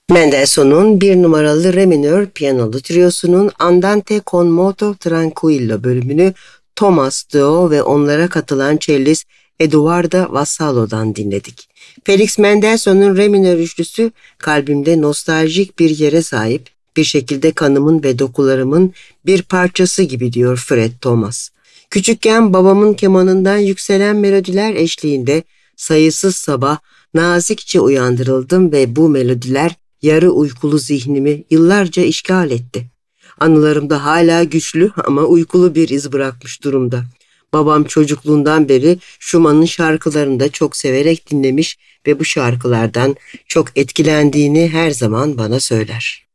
Mendelssohn'un bir numaralı re minör piyanolu triosunun Andante con moto tranquillo bölümünü Thomas Deo ve onlara katılan cellist Edoardo Vassallo'dan dinledik. Felix Mendelssohn'un re minör üçlüsü kalbimde nostaljik bir yere sahip, bir şekilde kanımın ve dokularımın bir parçası gibi diyor Fred Thomas. Küçükken babamın kemanından yükselen melodiler eşliğinde sayısız sabah nazikçe uyandırıldım ve bu melodiler yarı uykulu zihnimi yıllarca işgal etti. Anılarımda hala güçlü ama uykulu bir iz bırakmış durumda. Babam çocukluğundan beri Schumann'ın şarkılarını da çok severek dinlemiş ve bu şarkılardan çok etkilendiğini her zaman bana söyler.